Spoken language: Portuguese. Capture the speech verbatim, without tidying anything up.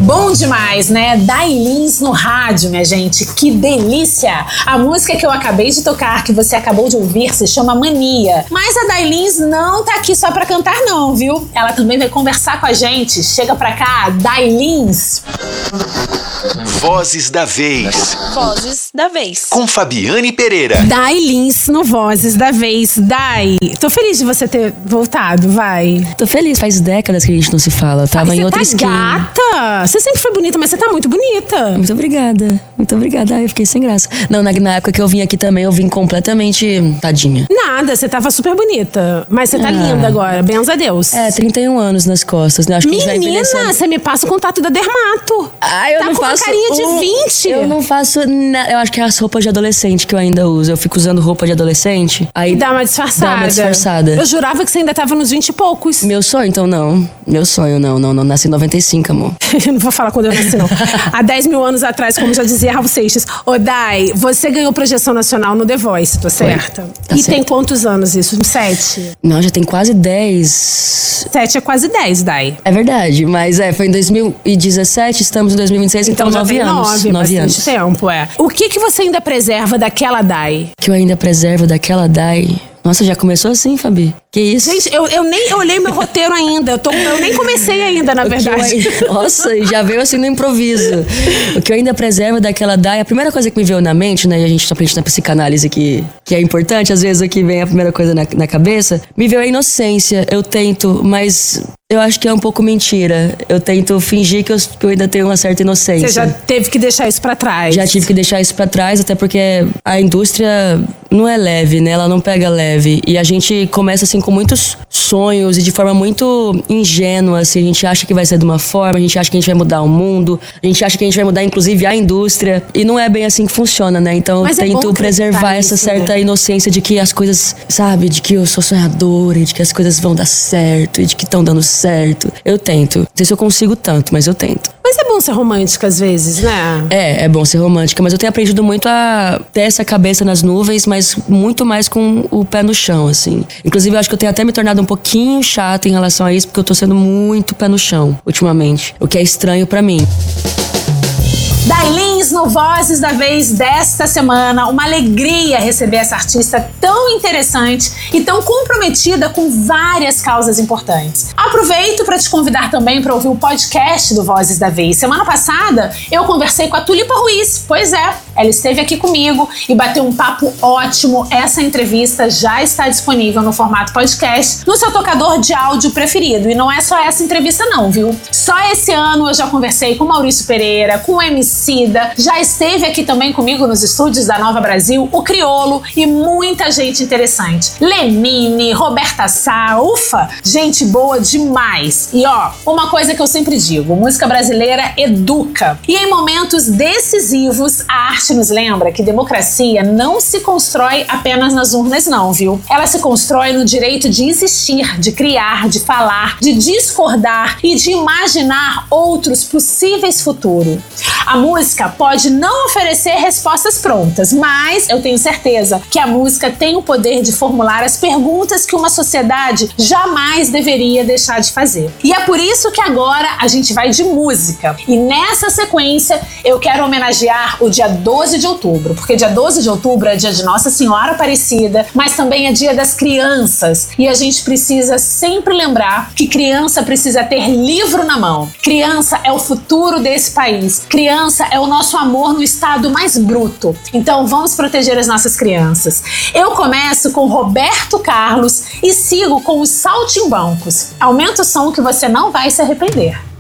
Bom demais, né? Dailins no rádio, minha gente. Que delícia! A música que eu acabei de tocar, que você acabou de ouvir, se chama Mania. Mas a Dailins não tá aqui só pra cantar não, viu? Ela também vai conversar com a gente. Chega pra cá, Dailins. Vozes da Vez. Vozes da Vez. Com Fabiane Pereira. Dailins no Vozes da Vez. Dai, tô feliz de você ter voltado, vai. Tô feliz, faz décadas que a gente não se fala. Eu tava Ai, em outra tá esquina. Gata! Você sempre foi bonita, mas você tá muito bonita. Muito obrigada, muito obrigada. Ai, eu fiquei sem graça. Não, na, na época que eu vim aqui também, eu vim completamente tadinha. Nada, você tava super bonita. Mas você tá Ah. linda agora, benza a Deus. É, trinta e um anos nas costas, né? Acho que a gente vai Menina, envelhecendo. você me passa o contato da Dermato. Ai, eu tá não com faço uma carinha de um- vinte. Eu não faço nada. Eu acho que é as roupas de adolescente que eu ainda uso. Eu fico usando roupa de adolescente. Aí E dá uma disfarçada. Dá uma disfarçada. Eu jurava que você ainda tava nos vinte e poucos. Meu sonho, então, não. Meu sonho, não, não, não. Nasci em noventa e cinco, amor. Eu não vou falar quando eu nasci, não. Há dez mil anos atrás, como já dizia Raul Seixas. Ô, Dai, você ganhou projeção nacional no The Voice, tô certa? Tá e certo. tem quantos anos isso? Sete? Não, já tem quase dez. Sete é quase dez, Dai. É verdade, mas é, foi em dois mil e dezessete, estamos em dois mil e vinte e seis, então, já nove tem anos. nove, Nove bastante anos. tempo, é. O que que você ainda preserva daquela Dai? Que eu ainda preservo daquela Dai. Nossa, já começou assim, Fabi? Que isso? Gente, eu, eu nem olhei meu roteiro ainda. Eu, tô, eu nem comecei ainda, na O que eu verdade. ai- Nossa, e já veio assim no improviso. O que eu ainda preservo daquela Dai, a primeira coisa que me veio na mente, né? E a gente tá aprendendo na psicanálise que, que é importante, às vezes aqui vem a primeira coisa na, na cabeça. Me veio a inocência. Eu tento, mas eu acho que é um pouco mentira. Eu tento fingir que eu, que eu ainda tenho uma certa inocência. Você já teve que deixar isso pra trás. Já tive que deixar isso pra trás, até porque a indústria não é leve, né? Ela não pega leve. E a gente começa, assim, com muitos sonhos e de forma muito ingênua, assim. A gente acha que vai ser de uma forma, a gente acha que a gente vai mudar o mundo, a gente acha que a gente vai mudar, inclusive, a indústria. E não é bem assim que funciona, né? Então Mas eu é bom tento acreditar preservar essa nisso, certa né? inocência de que as coisas, sabe? De que eu sou sonhadora e de que as coisas vão dar certo e de que estão dando certo. Eu tento. Não sei se eu consigo tanto, mas eu tento. Mas é bom ser romântica às vezes, né? É, é bom ser romântica, mas eu tenho aprendido muito a ter essa cabeça nas nuvens, mas muito mais com o pé no chão, assim. Inclusive, eu acho que eu tenho até me tornado um pouquinho chata em relação a isso, porque eu tô sendo muito pé no chão, ultimamente. O que é estranho pra mim. Dailins no Vozes da Vez desta semana. Uma alegria receber essa artista tão interessante e tão comprometida com várias causas importantes. Aproveito para te convidar também para ouvir o podcast do Vozes da Vez. Semana passada eu conversei com a Tulipa Ruiz. Pois é, ela esteve aqui comigo e bateu um papo ótimo. Essa entrevista já está disponível no formato podcast no seu tocador de áudio preferido. E não é só essa entrevista não, viu? Só esse ano eu já conversei com Maurício Pereira, com o Emicida, já esteve aqui também comigo nos estúdios da Nova Brasil, o Criolo e muita gente interessante. Lenine, Roberta Sá, ufa, gente boa demais. E ó, uma coisa que eu sempre digo, música brasileira educa. E em momentos decisivos, a arte nos lembra que democracia não se constrói apenas nas urnas não, viu? Ela se constrói no direito de existir, de criar, de falar, de discordar e de imaginar outros possíveis futuros. A música pode não oferecer respostas prontas, mas eu tenho certeza que a música tem o poder de formular as perguntas que uma sociedade jamais deveria deixar de fazer. E é por isso que agora a gente vai de música. E nessa sequência eu quero homenagear o dia doze de outubro, porque dia doze de outubro é dia de Nossa Senhora Aparecida, mas também é dia das crianças. E a gente precisa sempre lembrar que criança precisa ter livro na mão. Criança é o futuro desse país. Criança é o nosso amor no estado mais bruto. Então vamos proteger as nossas crianças. Eu começo com Roberto Carlos e sigo com os Saltimbancos. Aumenta o som que você não vai se arrepender.